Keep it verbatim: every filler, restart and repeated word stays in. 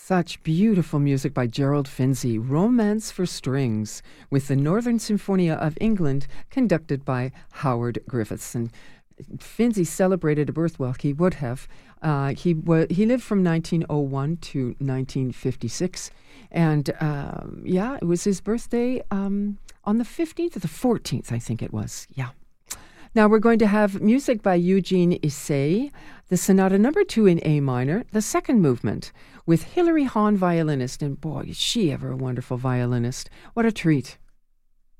Such beautiful music by Gerald Finzi, Romance for Strings, with the Northern Symphonia of England, conducted by Howard Griffiths. And Finzi celebrated a birth, well, he would have. Uh, he wa- he lived from nineteen oh one to nineteen fifty-six. And, um, yeah, it was his birthday um, on the fifteenth or the fourteenth, I think it was. Yeah. Now we're going to have music by Eugene Issei, the Sonata Number Two in A minor, the second movement, with Hilary Hahn, violinist. And boy, is she ever a wonderful violinist. What a treat.